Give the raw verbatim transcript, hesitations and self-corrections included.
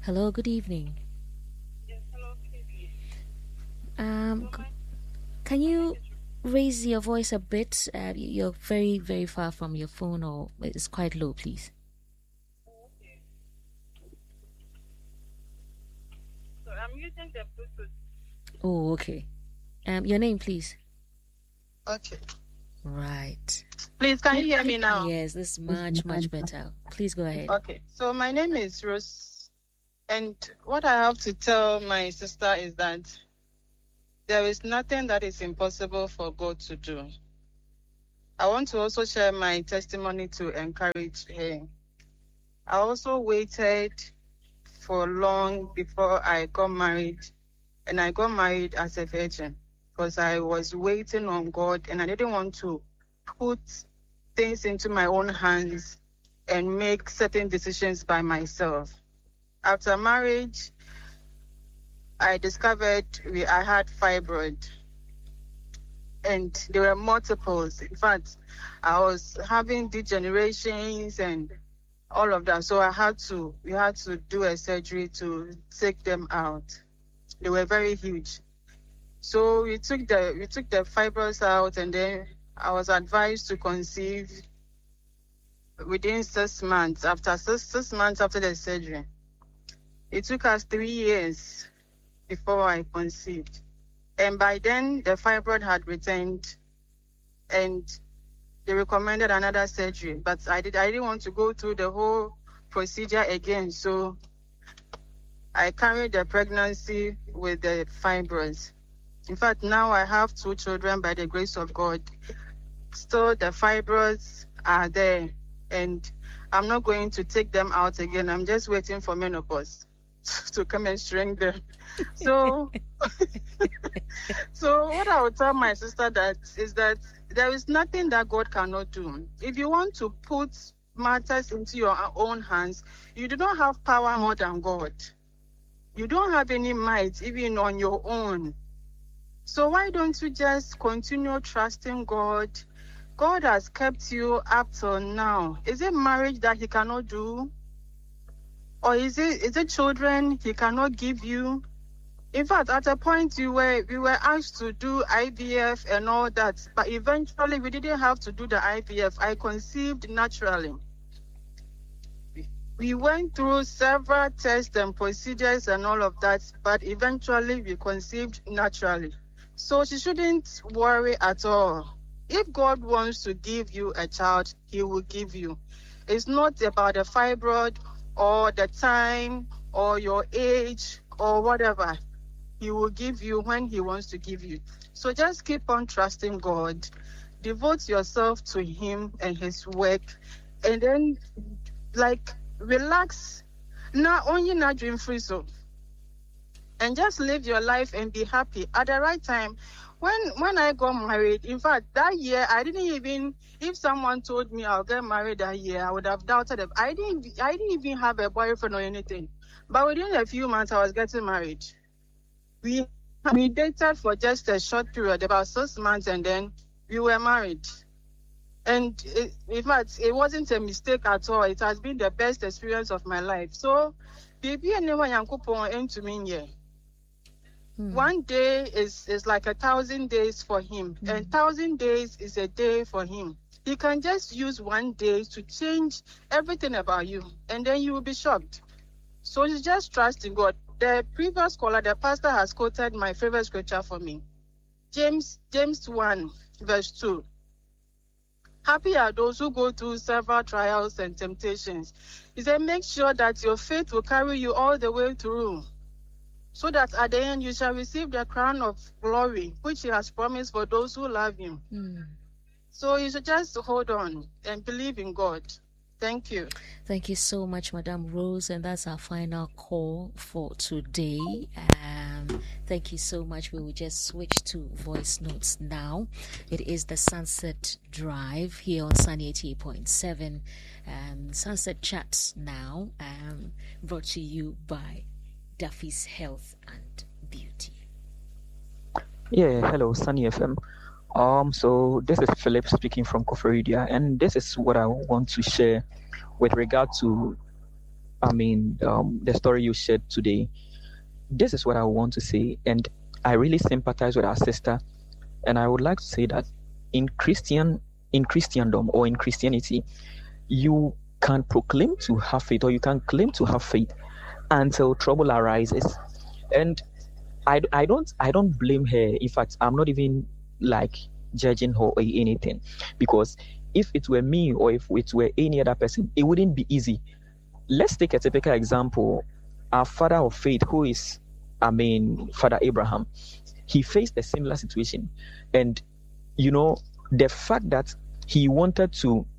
Hello, good evening. Yes, hello, good evening. Um, So c- my can my name you is raise your voice a bit? Uh, y- you're very, very far from your phone, or it's quite low, please. Oh, okay. So I'm using the Bluetooth. Oh, okay. Um, your name, please. Okay. Right. Please, can you hear me now? Yes, this is much, much better. Please go ahead. Okay. So my name is Rose, and what I have to tell my sister is that there is nothing that is impossible for God to do. I want to also share my testimony to encourage her. I also waited for long before I got married, and I got married as a virgin because I was waiting on God and I didn't want to put things into my own hands and make certain decisions by myself. After marriage, I discovered we, I had fibroid, and there were multiples. In fact, I was having degenerations and all of that. So I had to, we had to do a surgery to take them out. They were very huge. So we took the we took the fibers out, and then I was advised to conceive within six months. After six, six months after the surgery, it took us three years before I conceived, and by then the fibroid had returned, and they recommended another surgery. But I did I didn't want to go through the whole procedure again, so I carried the pregnancy with the fibroids. In fact, now I have two children by the grace of God. Still, the fibroids are there, and I'm not going to take them out again. I'm just waiting for menopause to come and shrink them. So, so what I would tell my sister that is that there is nothing that God cannot do. If you want to put matters into your own hands, you do not have power more than God. You don't have any might even on your own. So why don't you just continue trusting God? God has kept you up till now. Is it marriage that he cannot do? Or is it is it children he cannot give you? In fact, at a point we were we were asked to do I V F and all that, but eventually we didn't have to do the I V F. I conceived naturally. We went through several tests and procedures and all of that, but eventually we conceived naturally. So she shouldn't worry at all. If God wants to give you a child, he will give you. It's not about the fibroid or the time or your age or whatever. He will give you when he wants to give you. So just keep on trusting God. Devote yourself to him and his work. And then, like, relax. Not only not dream free, so. And just live your life and be happy at the right time. When when I got married, in fact, that year I didn't even. If someone told me I'll get married that year, I would have doubted it. I didn't. I didn't even have a boyfriend or anything. But within a few months, I was getting married. We we dated for just a short period, about six months, and then we were married. And it, in fact, it wasn't a mistake at all. It has been the best experience of my life. So, baby, anyone yankupon into me here. Hmm. One day is, is like a thousand days for him, Hmm. and thousand days is a day for him. He can just use one day to change everything about you, and then you will be shocked. So you just trust in God. The previous caller, the pastor, has quoted my favorite scripture for me, James James one verse two. Happy are those who go through several trials and temptations. He said, make sure that your faith will carry you all the way through, so that at the end you shall receive the crown of glory, which he has promised for those who love him. Hmm. So you should just hold on and believe in God. Thank you. Thank you so much, Madam Rose, and that's our final call for today. Um, thank you so much. We will just switch to voice notes now. It is the Sunset Drive here on Sunny eighty-eight point seven. Um, Sunset Chats now, um, brought to you by Duffy's Health and Beauty. Yeah, hello, Sunny F M. Um, so this is Philip speaking from Koforidia, and this is what I want to share with regard to I mean, um, the story you shared today, this is what I want to say. And I really sympathize with our sister. And I would like to say that in Christian, in Christendom or in Christianity, you can proclaim to have faith, or you can claim to have faith until trouble arises. And I, I don't I don't blame her. In fact, I'm not even like judging her or anything, because if it were me or if it were any other person, it wouldn't be easy. Let's take a typical example. Our father of faith, who is, I mean, Father Abraham, he faced a similar situation. And, you know, the fact that he wanted to